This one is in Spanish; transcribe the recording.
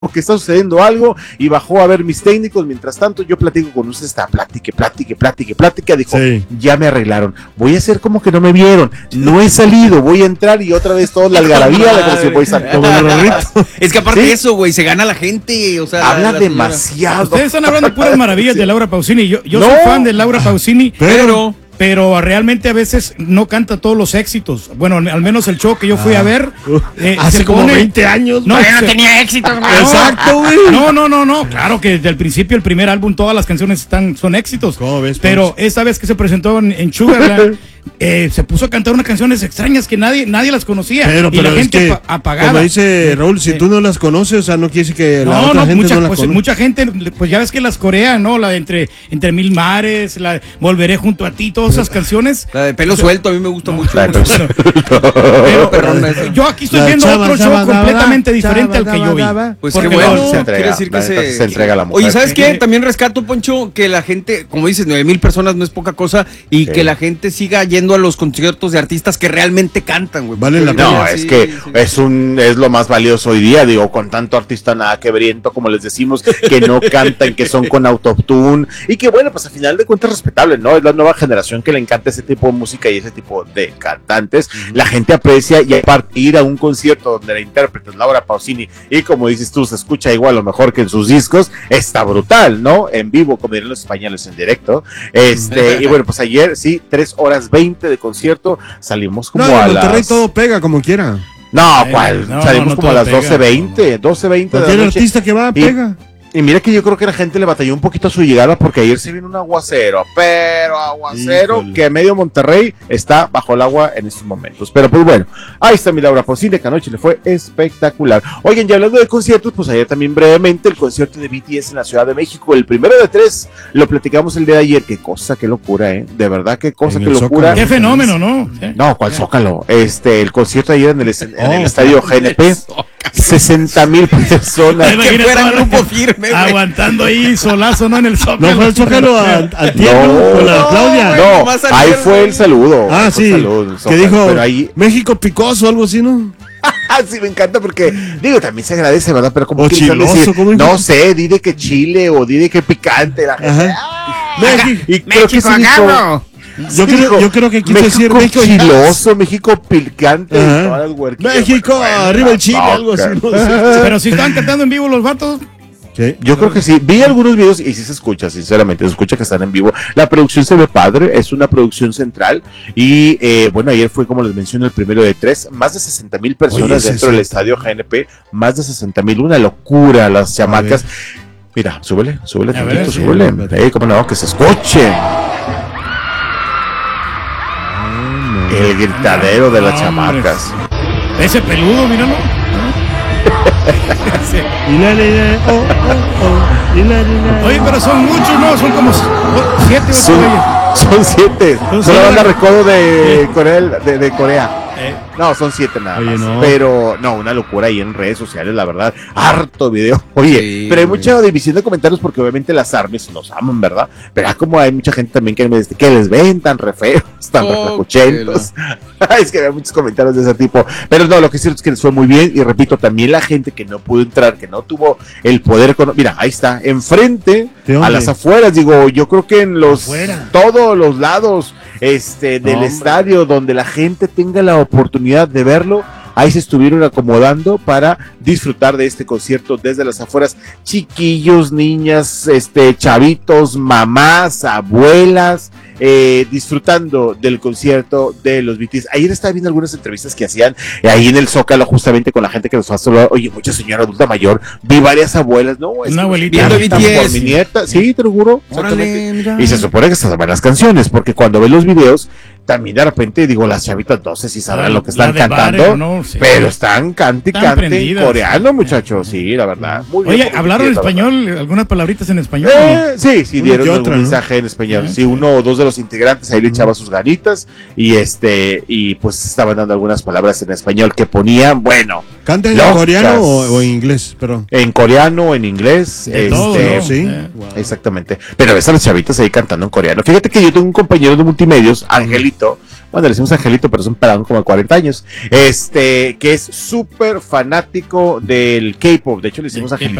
porque está sucediendo algo, y bajó a ver mis técnicos. Mientras tanto yo platico con usted, está plática, dijo, sí, ya me arreglaron, voy a hacer como que no me vieron, no he salido, voy a entrar y otra vez toda la algarabía de como si voy a salir. Es que aparte de eso, güey, se gana la gente, o sea, habla demasiado. Ustedes están hablando de puras maravillas de Laura Pausini, yo soy fan de Laura Pausini, pero realmente a veces no canta todos los éxitos. Bueno, al menos el show que yo fui a ver hace como 20 años. No tenía éxitos, güey. Exacto, güey. No, claro que desde el principio, el primer álbum, todas las canciones son éxitos. ¿Cómo ves, pero esta vez que se presentó en Sugarland, se puso a cantar unas canciones extrañas que nadie las conocía. Pero y la gente es que, apagada. Como dice Raúl, si tú no las conoces, o sea, no quiere decir que la otra gente no las conoce. Mucha gente, pues ya ves que las corea, ¿no? La de entre mil mares, la de Volveré junto a ti, todas esas canciones. La de Pelo Suelto a mí me gusta mucho. Pero yo aquí estoy viendo otro show completamente diferente al que yo vi. Pues qué bueno, quiere decir que se entrega la mujer. Oye, ¿sabes qué? También rescato, Poncho, que la gente, como dices, 9,000 personas no es poca cosa, y que la gente siga yendo a los conciertos de artistas que realmente cantan, güey. Vale la pena. No, es que es lo más valioso hoy día, digo, con tanto artista nada quebriento, como les decimos, que no cantan, que son con autotune, y que bueno, pues al final de cuentas respetable, ¿no? Es la nueva generación que le encanta ese tipo de música y ese tipo de cantantes. La gente aprecia, y aparte ir a un concierto donde la intérprete es Laura Pausini, y como dices tú, se escucha igual o mejor que en sus discos, está brutal, ¿no? En vivo, como dirían los españoles, en directo. Y bueno, pues ayer sí, 3:20 de concierto, salimos como a Monterrey todo pega como quiera. No, ¿cuál? Salimos como a las 12:20. Cualquier artista que va, pega. Y mira que yo creo que la gente le batalló un poquito a su llegada, porque ayer se vino un aguacero, que medio Monterrey está bajo el agua en estos momentos. Pero pues bueno, ahí está mi Laura Pausini, que anoche le fue espectacular. Oigan, y hablando de conciertos, pues ayer también brevemente el concierto de BTS en la Ciudad de México, el primero de 3, lo platicamos el día de ayer. Qué cosa, qué locura, de verdad, qué cosa, qué locura. Qué fenómeno, ¿no? No, ¿cuál Zócalo? El concierto ayer en el estadio GNP, 60,000 personas. Que fuera grupo firme, aguantando ahí solazo, ¿no? En el Zócalo. No fue el Zócalo al tiempo con la Claudia. No, ahí fue el saludo. Sí. Que dijo, pero ahí México picoso, algo así, ¿no? Sí, me encanta porque, digo, también se agradece, ¿verdad? Pero como chiloso, no sé, di de que chile o di de que picante. La gente, México agarro. Yo creo que quiere decir México chiloso, México picante. México, arriba el chile, algo así. Pero si están cantando en vivo los vatos. ¿Qué? Yo creo que sí, vi algunos videos y sí se escucha, sinceramente, se escucha que están en vivo. La producción se ve padre, es una producción central y bueno, ayer fue, como les mencioné, el primero de 3, más de 60,000 personas dentro del estadio GNP, más de 60,000, una locura, las chamacas. Mira, súbele tantito, súbele. Cómo no, que se escuche. El gritadero de las chamacas. Ese peludo, míralo. Oye, pero son muchos, ¿no? Son como 7 o 8. Son 7. Son la banda Recodo de Corea. No, son 7 nada más. Pero, no, una locura ahí en redes sociales, la verdad. Harto video. Oye, pero hay mucha división de comentarios porque obviamente las armies nos aman, ¿verdad? Pero como hay mucha gente también que les ven tan re feos, tan reflacochentos. Es que hay muchos comentarios de ese tipo. Pero no, lo que es cierto es que les fue muy bien. Y repito, también la gente que no pudo entrar, que no tuvo el poder económico. Mira, ahí está, enfrente, a las afueras. Digo, yo creo que en todos los lados del estadio, donde la gente tenga la oportunidad de verlo, ahí se estuvieron acomodando para disfrutar de este concierto desde las afueras. Chiquillos, niñas, chavitos, mamás, abuelas, disfrutando del concierto de los BTS. Ayer estaba viendo algunas entrevistas que hacían ahí en el Zócalo, justamente con la gente que nos va a saludar. Oye, mucha señora adulta mayor, vi varias abuelas, ¿no? Una abuelita viendo BTS. Por mi nieta, sí, te lo juro. Órale, y se supone que están buenas canciones, porque cuando ves los videos, también de repente, digo, las chavitas no sé si sabrán lo que están cantando, pero están cante en coreano, muchachos, sí, la verdad. Muy Oye, bien, ¿hablaron en español? ¿Algunas palabritas en español? Sí, dieron algún mensaje en español. Sí, 1 o 2 de los integrantes ahí le echaba sus ganitas y pues estaban dando algunas palabras en español que ponían, bueno. ¿Cantan en coreano o en inglés? Pero en coreano o en inglés. Todo, ¿no? Sí, exactamente. Pero ves a las chavitas ahí cantando en coreano. Fíjate que yo tengo un compañero de multimedios, Angelito, bueno, le decimos Angelito, pero es un pelado como de 40 años, que es súper fanático del K-pop, de hecho le decimos Angelito.